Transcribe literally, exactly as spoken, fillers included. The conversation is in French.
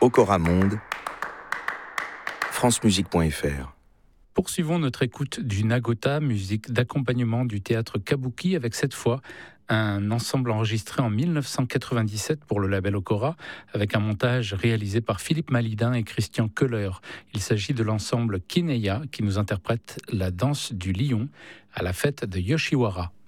Okora Monde, francemusique point f r. Poursuivons notre écoute du Nagota, musique d'accompagnement du théâtre Kabuki, avec cette fois un ensemble enregistré en dix-neuf cent quatre-vingt-dix-sept pour le label Okora, avec un montage réalisé par Philippe Malidin et Christian Köhler. Il s'agit de l'ensemble Kineya qui nous interprète la danse du lion à la fête de Yoshiwara.